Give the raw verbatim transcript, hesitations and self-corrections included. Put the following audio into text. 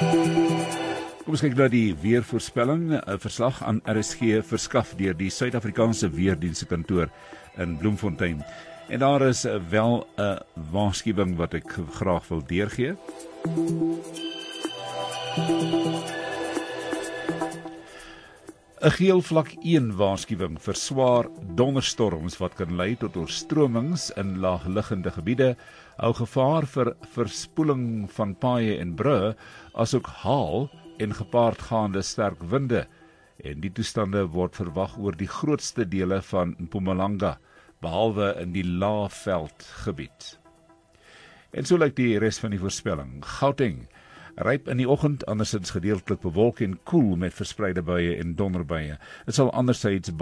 Kom ons kyk na die weervoorspelling, 'n verslag aan R S G verskaf deur die Suid-Afrikaanse Weerdienste kantoor in Bloemfontein. En daar is wel 'n waarskuwing wat ek graag wil deurgee. 'n Geel vlak een waarskuwing vir swaar donderstorms wat kan lei tot oorstromings in laagliggende gebiede, hou gevaar vir verspoeling van paaie en brûe, asook haal en gepaardgaande sterk winde. En die toestande word verwag oor die grootste dele van Mpumalanga, behalwe in die Laagveldgebied. En so lyk die res van die voorspelling. Gauteng, ryp in die oggend, andersins gedeeltelik bewolk en koel met verspreide buie en donderbuie. Dit sal andersins